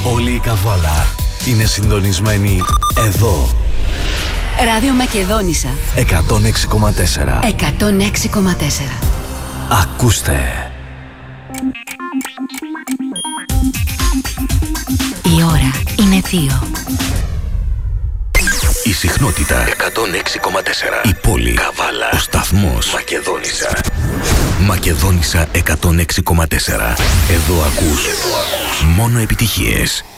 Όλη η Καβάλα είναι συντονισμένη εδώ. Ράδιο Μακεδόνισσα 106,4. 106,4. Ακούστε. Η ώρα είναι 2. Η συχνότητα 106,4. Η πόλη Καβάλα. Ο σταθμός Μακεδόνισσα. Μακεδόνισσα 106,4. Εδώ ακούς μόνο επιτυχίες.